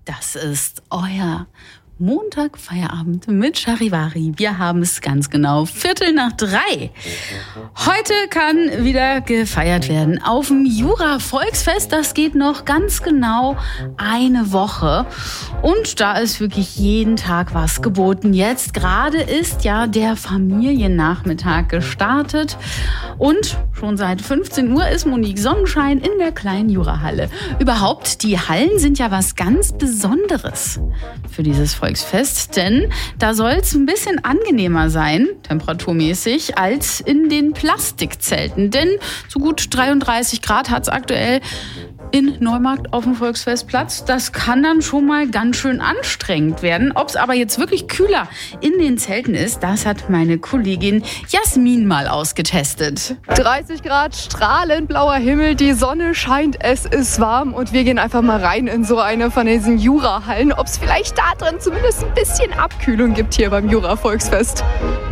Das ist euer Montag-Feierabend mit Charivari. Wir haben es ganz genau 2:45. Heute kann wieder gefeiert werden auf dem Jura-Volksfest. Das geht noch ganz genau eine Woche. Und da ist wirklich jeden Tag was geboten. Jetzt gerade ist ja der Familiennachmittag gestartet. Und schon seit 15 Uhr ist Monique Sonnenschein in der kleinen Jurahalle. Überhaupt, die Hallen sind ja was ganz Besonderes für dieses Volksfest, denn da soll es ein bisschen angenehmer sein, temperaturmäßig, als in den Plastikzelten. Denn so gut 33 Grad hat es aktuell in Neumarkt auf dem Volksfestplatz. Das kann dann schon mal ganz schön anstrengend werden. Ob es aber jetzt wirklich kühler in den Zelten ist, das hat meine Kollegin Jasmin mal ausgetestet. 30 Grad, strahlend blauer Himmel, die Sonne scheint, es ist warm und wir gehen einfach mal rein in so eine von diesen Jurahallen, ob es vielleicht da drin zumindest ein bisschen Abkühlung gibt hier beim Jura-Volksfest.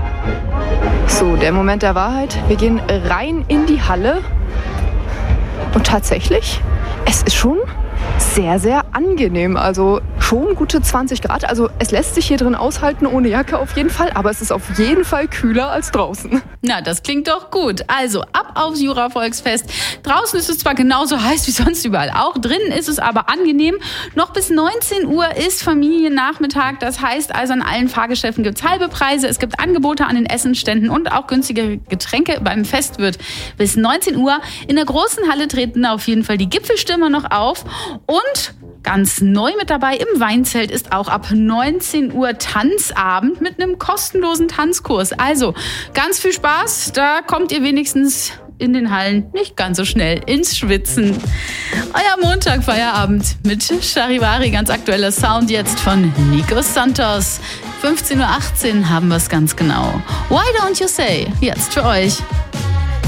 So, der Moment der Wahrheit. Wir gehen rein in die Halle und tatsächlich, es ist schon sehr, sehr angenehm. Also schon gute 20 Grad. Also es lässt sich hier drin aushalten ohne Jacke auf jeden Fall. Aber es ist auf jeden Fall kühler als draußen. Na, das klingt doch gut. Also ab aufs Jura-Volksfest. Draußen ist es zwar genauso heiß wie sonst überall auch. Drinnen ist es aber angenehm. Noch bis 19 Uhr ist Familiennachmittag. Das heißt also, an allen Fahrgeschäften gibt es halbe Preise. Es gibt Angebote an den Essensständen und auch günstige Getränke. Beim Fest wird bis 19 Uhr in der großen Halle treten auf jeden Fall die Gipfelstürmer noch auf. Und ganz neu mit dabei im Weinzelt ist auch ab 19 Uhr Tanzabend mit einem kostenlosen Tanzkurs. Also ganz viel Spaß, da kommt ihr wenigstens in den Hallen nicht ganz so schnell ins Schwitzen. Euer Montag-Feierabend mit Charivari, ganz aktueller Sound jetzt von Nico Santos. 15:18 Uhr haben wir es ganz genau. Why don't you say? Jetzt für euch.